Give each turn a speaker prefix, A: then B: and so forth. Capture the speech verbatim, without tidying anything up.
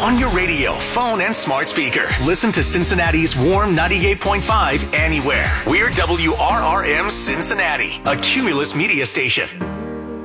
A: On your radio, phone, and smart speaker. Listen to Cincinnati's Warm ninety-eight point five anywhere. We're W R R M Cincinnati, a Cumulus media station.